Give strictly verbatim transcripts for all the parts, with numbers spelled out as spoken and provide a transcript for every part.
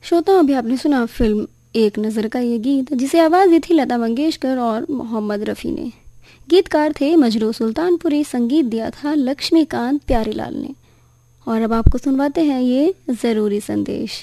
श्रोताओं, अभी आपने सुना फिल्म एक नज़र का ये गीत, जिसे आवाज़ दी थी लता मंगेशकर और मोहम्मद रफ़ी ने। गीतकार थे मजरू सुल्तानपुरी, संगीत दिया था लक्ष्मीकांत प्यारीलाल ने। और अब आपको सुनवाते हैं ये जरूरी संदेश।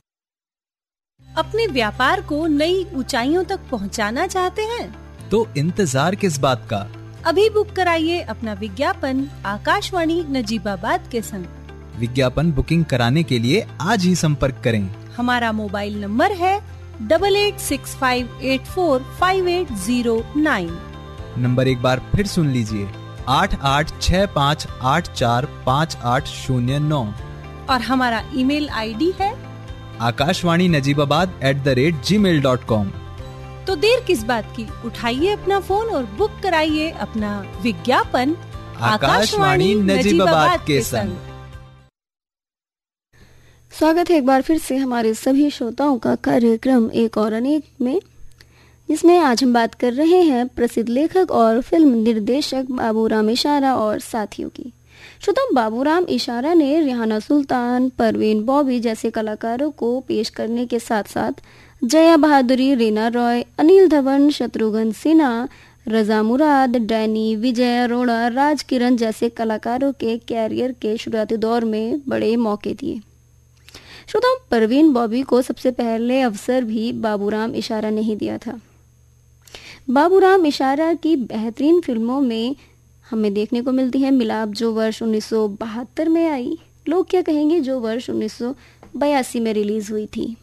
अपने व्यापार को नई ऊंचाइयों तक पहुंचाना चाहते हैं? तो इंतजार किस बात का, अभी बुक कराइए अपना विज्ञापन आकाशवाणी नजीबाबाद के संग। विज्ञापन बुकिंग कराने के लिए आज ही संपर्क करें। हमारा मोबाइल नंबर है double eight six five eight four five eight zero nine. Number एक बार फिर सुन लीजिए, आठ आठ छः पाँच आठ चार पाँच आठ शून्य नौ। और हमारा ईमेल आईडी है Akashvani Najibabad at the rate ji mail dot com. तो देर किस बात की, उठाइए अपना फोन और बुक कराइए अपना विज्ञापन आकाशवाणी नजीबाबाद के संग। स्वागत है एक बार फिर से हमारे सभी श्रोताओं का कार्यक्रम एक और अनेक में, जिसमें आज हम बात कर रहे हैं प्रसिद्ध लेखक और फिल्म निर्देशक बाबूराम इशारा और साथियों की। श्रोताओं, बाबूराम इशारा ने रिहाना सुल्तान, परवीन बॉबी जैसे कलाकारों को पेश करने के साथ साथ जया बहादुरी, रीना रॉय, अनिल धवन, शत्रुघ्न सिन्हा, रजा मुराद, डैनी, विजय अरोड़ा, राज किरण जैसे कलाकारों के कैरियर के शुरुआती दौर में बड़े मौके दिए। श्रोताओं, परवीन बॉबी को सबसे पहले अवसर भी बाबूराम इशारा ने ही दिया था। बाबूराम इशारा की बेहतरीन फिल्मों में हमें देखने को मिलती है मिलाप, जो वर्ष उन्नीस सौ बहत्तर में आई, लोग क्या कहेंगे, जो वर्ष उन्नीस सौ बयासी में रिलीज हुई थी।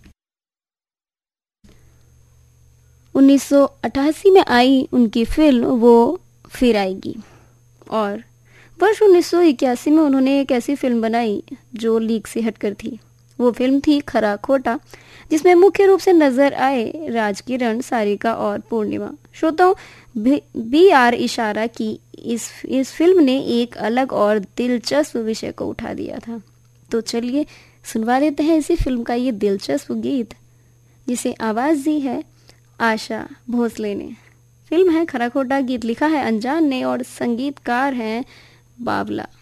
उन्नीस सौ अठासी में आई उनकी फिल्म वो फिर आएगी। और वर्ष उन्नीस सौ इक्यासी में उन्होंने एक ऐसी फिल्म बनाई जो लीक से हटकर थी। वो फिल्म थी खरा खोटा, जिसमें मुख्य रूप से नजर आए राज किरण, सारिका और पूर्णिमा। श्रोताओं, बी आर इशारा की इस इस फिल्म ने एक अलग और दिलचस्प विषय को उठा दिया था। तो चलिए सुनवा देते हैं इसी फिल्म का ये दिलचस्प गीत, जिसे आवाज दी है आशा भोसले ने। फिल्म है खरा खोटा, गीत लिखा है अनजान ने और संगीतकार हैं बावला।